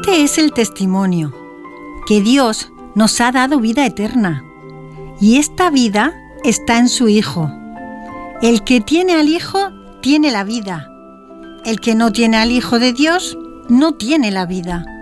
Este es el testimonio, que Dios nos ha dado vida eterna, y esta vida está en su Hijo. El que tiene al Hijo tiene la vida. El que no tiene al Hijo de Dios no tiene la vida.